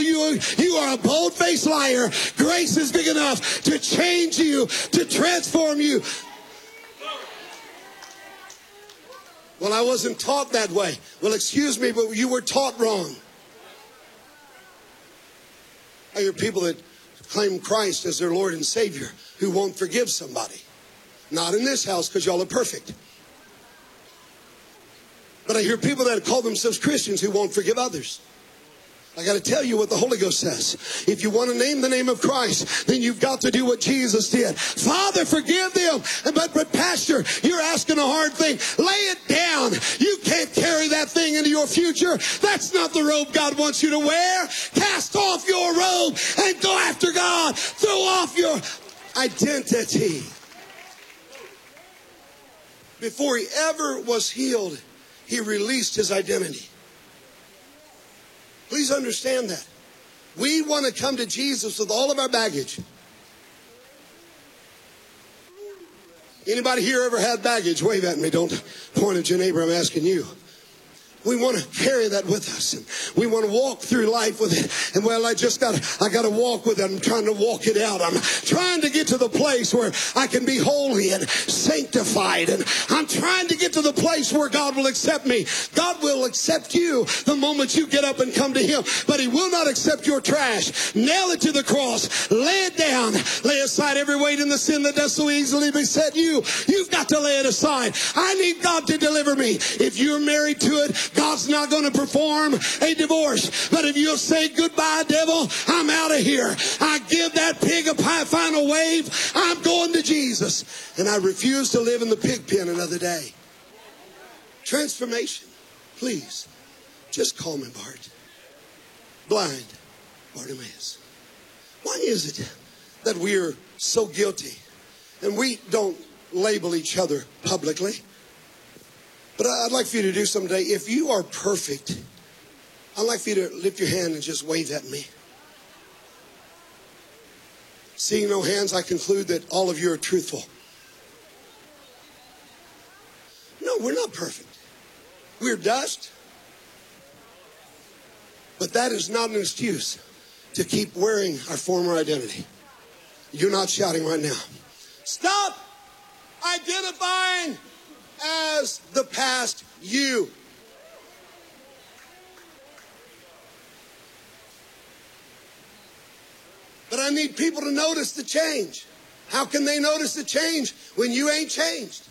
tell you, you are a bold-faced liar. Grace is big enough to change you, to transform you. Well, I wasn't taught that way. Well, excuse me, but you were taught wrong. I hear people that claim Christ as their Lord and Savior who won't forgive somebody. Not in this house, because y'all are perfect. But I hear people that call themselves Christians who won't forgive others. I got to tell you what the Holy Ghost says. If you want to name the name of Christ, then you've got to do what Jesus did. Father, forgive them. But Pastor, you're asking a hard thing. Lay it down. You can't carry that thing into your future. That's not the robe God wants you to wear. Cast off your robe and go after God. Throw off your identity. Before he ever was healed, he released his identity. Please understand that. We want to come to Jesus with all of our baggage. Anybody here ever had baggage? Wave at me. Don't point at your neighbor. I'm asking you. We want to carry that with us. And we want to walk through life with it. And well, I got to walk with it. I'm trying to walk it out. I'm trying to get to the place where I can be holy and sanctified. And I'm trying to get to the place where God will accept me. God will accept you the moment you get up and come to him. But he will not accept your trash. Nail it to the cross. Lay it down. Lay aside every weight in the sin that does so easily beset you. You've got to lay it aside. I need God to deliver me. If you're married to it, God's not going to perform a divorce. But if you'll say, goodbye, devil, I'm out of here. I give that pig a final wave. I'm going to Jesus. And I refuse to live in the pig pen another day. Transformation. Please, just call me Bart. Blind Bartimaeus. Why is it that we're so guilty and we don't label each other publicly? But I'd like for you to do something today. If you are perfect, I'd like for you to lift your hand and just wave at me. Seeing no hands, I conclude that all of you are truthful. No, we're not perfect. We're dust. But that is not an excuse to keep wearing our former identity. You're not shouting right now. Stop identifying as the past you. But I need people to notice the change. How can they notice the change when you ain't changed?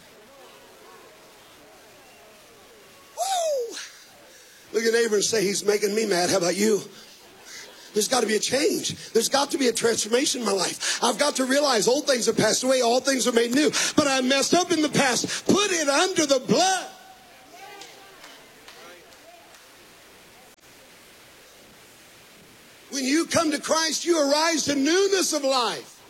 Woo! Look at your neighbor and say, he's making me mad. How about you? There's got to be a change. There's got to be a transformation in my life. I've got to realize old things have passed away. All things are made new. But I messed up in the past. Put it under the blood. When you come to Christ, you arise to newness of life.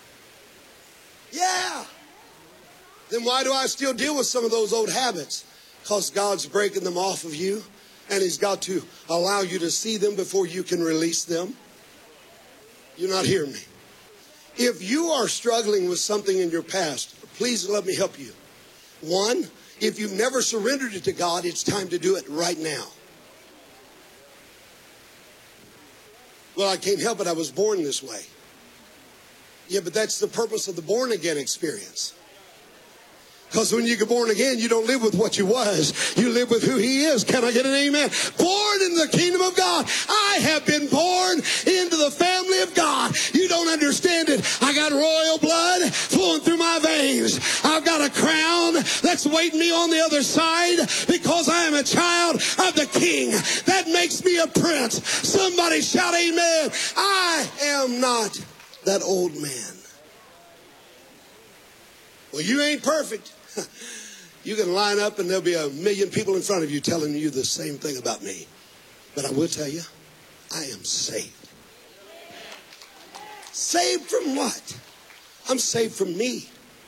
Yeah. Then why do I still deal with some of those old habits? Because God's breaking them off of you. And he's got to allow you to see them before you can release them. You're not hearing me. If you are struggling with something in your past, please let me help you. One, if you've never surrendered it to God, it's time to do it right now. Well, I can't help it. I was born this way. Yeah, but that's the purpose of the born again experience. Because when you get born again, you don't live with what you was. You live with who he is. Can I get an amen? Born in the kingdom of God. I have been born into the family of God. You don't understand it. I got royal blood flowing through my veins. I've got a crown that's waiting me on the other side because I am a child of the king. That makes me a prince. Somebody shout amen. I am not that old man. Well, you ain't perfect. You can line up and there'll be 1 million people in front of you telling you the same thing about me. But I will tell you, I am saved. Saved from what? I'm saved from me.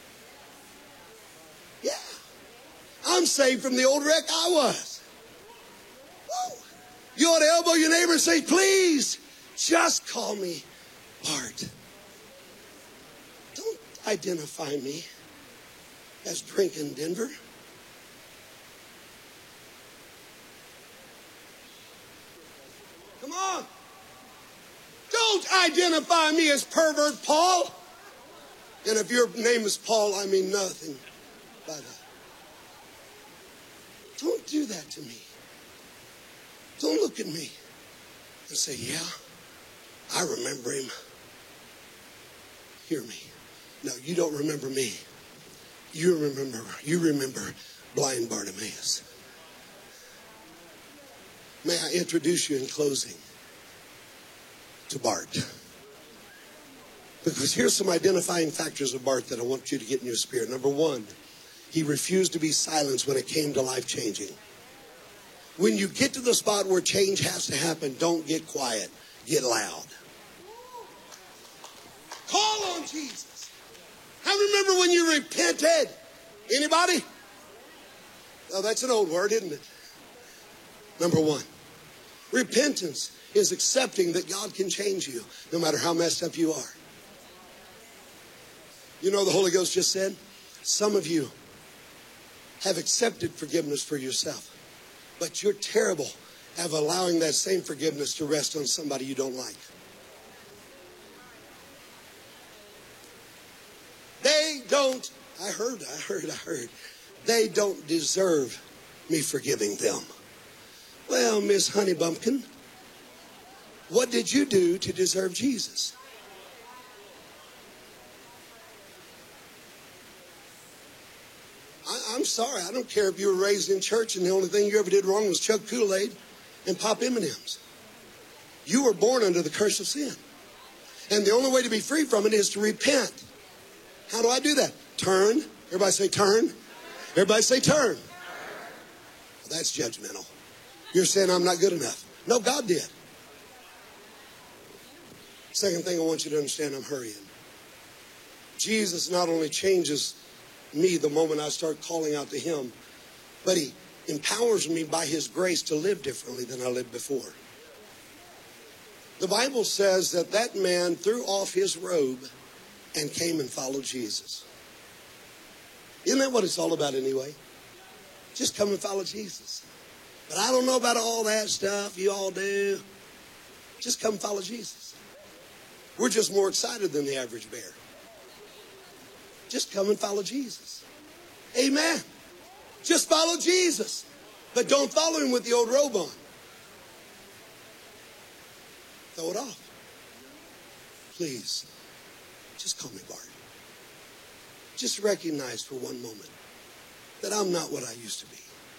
Yeah. I'm saved from the old wreck I was. Woo. You ought to elbow your neighbor and say, please, just call me Bart. Don't identify me as drinking Denver. Come on. Don't identify me as pervert Paul. And if your name is Paul, I mean nothing by that. Don't do that to me. Don't look at me and say, yeah, I remember him. Hear me. No, you don't remember me. You remember blind Bartimaeus. May I introduce you in closing to Bart? Because here's some identifying factors of Bart that I want you to get in your spirit. Number one, he refused to be silenced when it came to life changing. When you get to the spot where change has to happen, don't get quiet. Get loud. Call on Jesus. I remember when you repented. Anybody? Oh, that's an old word, isn't it? Number one, repentance is accepting that God can change you no matter how messed up you are. You know, the Holy Ghost just said, some of you have accepted forgiveness for yourself, but you're terrible at allowing that same forgiveness to rest on somebody you don't like. They don't, I heard. They don't deserve me forgiving them. Well, Miss Honey Bumpkin, what did you do to deserve Jesus? I'm sorry. I don't care if you were raised in church and the only thing you ever did wrong was chug Kool-Aid and pop M&Ms. You were born under the curse of sin. And the only way to be free from it is to repent. How do I do that? Turn. Everybody say turn. Everybody say turn. Well, that's judgmental. You're saying I'm not good enough. No, God did. Second thing I want you to understand, I'm hurrying. Jesus not only changes me the moment I start calling out to him, but he empowers me by his grace to live differently than I lived before. The Bible says that man threw off his robe and came and followed Jesus. Isn't that what it's all about anyway? Just come and follow Jesus. But I don't know about all that stuff you all do. Just come follow Jesus. We're just more excited than the average bear. Just come and follow Jesus. Amen. Just follow Jesus. But don't follow him with the old robe on. Throw it off. Please. Just call me Bart. Just recognize for one moment that I'm not what I used to be.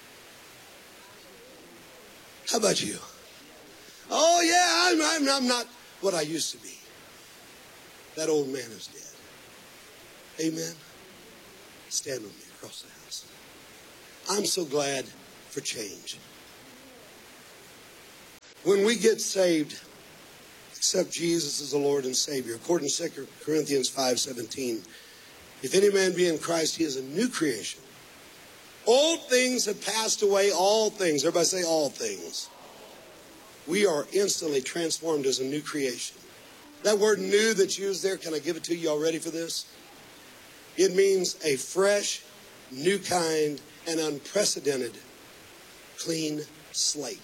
How about you? Oh yeah, I'm not what I used to be. That old man is dead. Amen. Stand with me across the house. I'm so glad for change. When we get saved, accept Jesus as the Lord and Savior. According to 2 Corinthians 5:17, if any man be in Christ, he is a new creation. Old things have passed away, all things. Everybody say all things. We are instantly transformed as a new creation. That word new that's used there, can I give it to you? Y'all ready for this? It means a fresh, new kind, and unprecedented clean slate.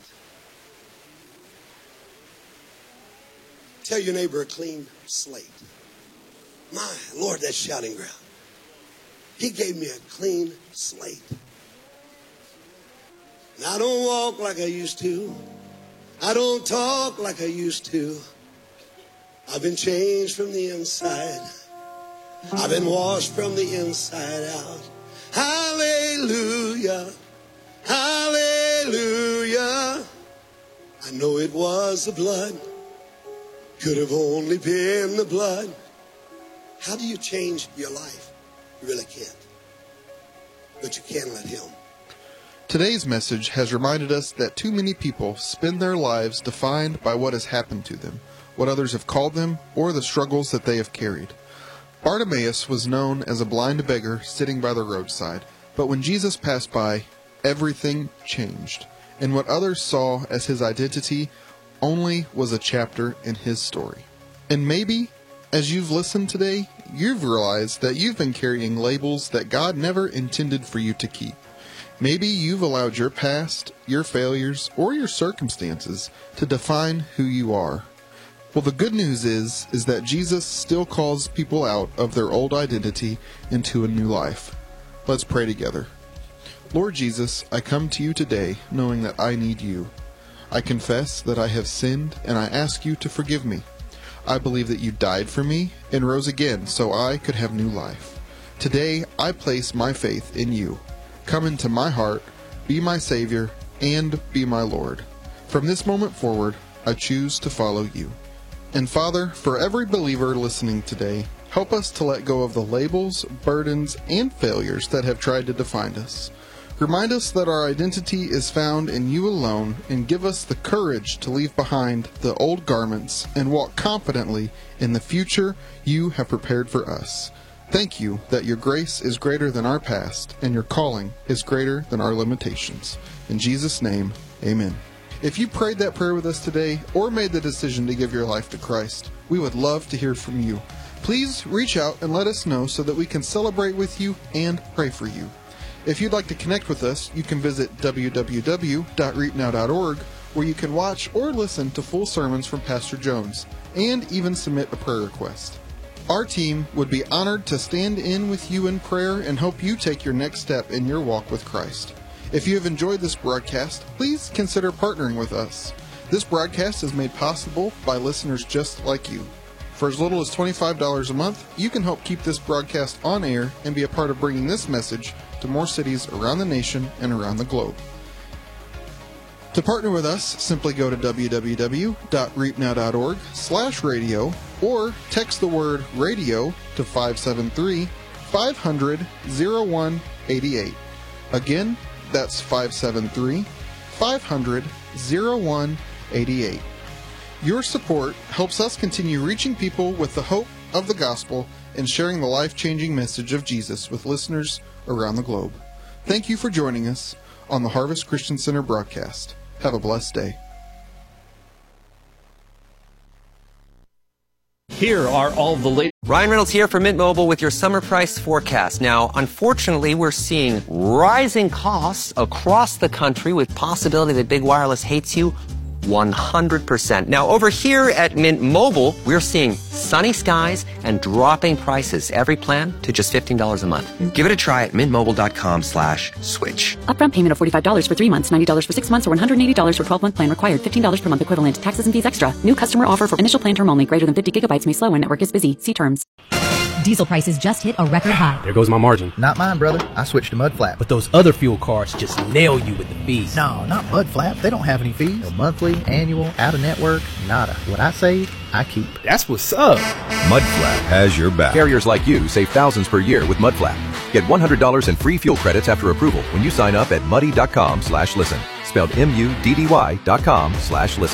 Tell your neighbor a clean slate. My Lord, that's shouting ground. He gave me a clean slate. And I don't walk like I used to. I don't talk like I used to. I've been changed from the inside. I've been washed from the inside out. Hallelujah. Hallelujah. I know it was the blood. Could have only been the blood. How do you change your life? You really can't. But you can let him. Today's message has reminded us that too many people spend their lives defined by what has happened to them, what others have called them, or the struggles that they have carried. Bartimaeus was known as a blind beggar sitting by the roadside, but when Jesus passed by, everything changed, and what others saw as his identity only was a chapter in his story. And maybe, as you've listened today, you've realized that you've been carrying labels that God never intended for you to keep. Maybe you've allowed your past, your failures, or your circumstances to define who you are. Well, the good news is that Jesus still calls people out of their old identity into a new life. Let's pray together. Lord Jesus, I come to you today knowing that I need you. I confess that I have sinned, and I ask you to forgive me. I believe that you died for me and rose again so I could have new life. Today, I place my faith in you. Come into my heart, be my Savior, and be my Lord. From this moment forward, I choose to follow you. And Father, for every believer listening today, help us to let go of the labels, burdens, and failures that have tried to define us. Remind us that our identity is found in you alone, and give us the courage to leave behind the old garments and walk confidently in the future you have prepared for us. Thank you that your grace is greater than our past, and your calling is greater than our limitations. In Jesus' name, amen. If you prayed that prayer with us today, or made the decision to give your life to Christ, we would love to hear from you. Please reach out and let us know so that we can celebrate with you and pray for you. If you'd like to connect with us, you can visit www.reapnow.org, where you can watch or listen to full sermons from Pastor Jones, and even submit a prayer request. Our team would be honored to stand in with you in prayer and help you take your next step in your walk with Christ. If you have enjoyed this broadcast, please consider partnering with us. This broadcast is made possible by listeners just like you. For as little as $25 a month, you can help keep this broadcast on air and be a part of bringing this message to more cities around the nation and around the globe. To partner with us, simply go to www.reapnow.org/radio or text the word radio to 573-500-0188. Again, that's 573-500-0188. Your support helps us continue reaching people with the hope of the gospel and sharing the life-changing message of Jesus with listeners around the globe. Thank you for joining us on the Harvest Christian Center broadcast. Have a blessed day. Here are all the latest. Ryan Reynolds here for Mint Mobile with your summer price forecast. Now, unfortunately, we're seeing rising costs across the country with possibility that big wireless hates you 100%. Now, over here at Mint Mobile, we're seeing sunny skies and dropping prices. Every plan to just $15 a month. Give it a try at mintmobile.com/switch. Upfront payment of $45 for 3 months, $90 for 6 months, or $180 for 12-month plan required. $15 per month equivalent. Taxes and fees extra. New customer offer for initial plan term only. Greater than 50 gigabytes may slow when network is busy. See terms. Diesel prices just hit a record high. There goes my margin. Not mine, brother. I switched to Mudflap. But those other fuel cards just nail you with the fees. No, not Mudflap. They don't have any fees. No monthly, annual, out-of-network, nada. What I save, I keep. That's what's up. Mudflap has your back. Carriers like you save thousands per year with Mudflap. Get $100 in free fuel credits after approval when you sign up at muddy.com/listen. Spelled MUDDY.com/listen.